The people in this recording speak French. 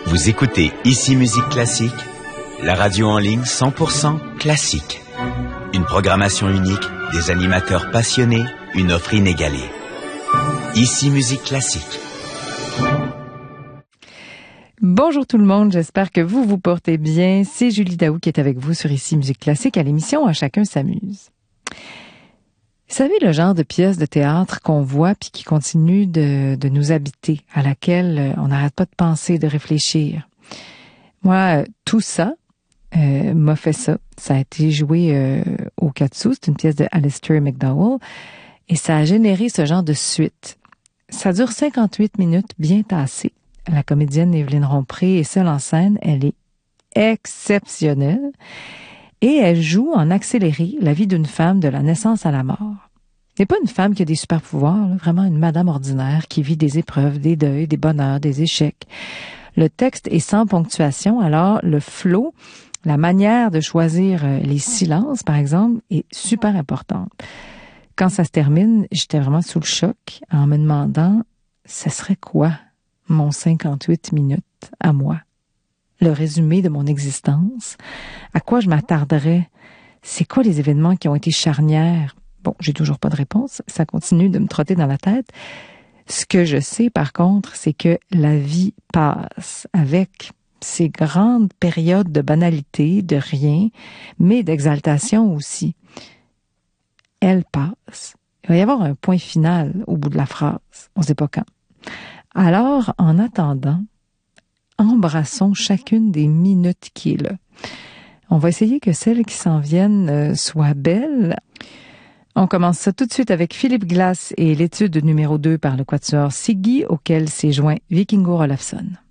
Vous écoutez Ici Musique Classique, la radio en ligne 100% classique. Une programmation unique, des animateurs passionnés, une offre inégalée. Ici Musique Classique. Bonjour tout le monde, j'espère que vous vous portez bien. C'est Julie Daou qui est avec vous sur Ici Musique Classique à l'émission À chacun s'amuse. Vous savez, le genre de pièce de théâtre qu'on voit puis qui continue de nous habiter, à laquelle on n'arrête pas de penser, de réfléchir. Moi, tout ça m'a fait ça. Ça a été joué au Katsu, c'est une pièce de Alistair McDowell, et ça a généré ce genre de suite. Ça dure 58 minutes, bien tassées. La comédienne Évelyne Rompré est seule en scène, elle est exceptionnelle. Et elle joue en accéléré la vie d'une femme de la naissance à la mort. C'est pas une femme qui a des super pouvoirs, là, vraiment une madame ordinaire qui vit des épreuves, des deuils, des bonheurs, des échecs. Le texte est sans ponctuation, alors le flow, la manière de choisir les silences, par exemple, est super importante. Quand ça se termine, j'étais vraiment sous le choc en me demandant, ce serait quoi mon 58 minutes à moi? Le résumé de mon existence, à quoi je m'attarderais, c'est quoi les événements qui ont été charnières? Bon, j'ai toujours pas de réponse, ça continue de me trotter dans la tête. Ce que je sais par contre, c'est que la vie passe avec ces grandes périodes de banalité, de rien, mais d'exaltation aussi. Elle passe. Il va y avoir un point final au bout de la phrase, on sait pas quand. Alors, en attendant, embrassons chacune des minutes qui est là. On va essayer que celles qui s'en viennent soient belles. On commence ça tout de suite avec Philippe Glass et l'étude numéro 2 par le quatuor Siggy, auquel s'est joint Vikingur Olafsson.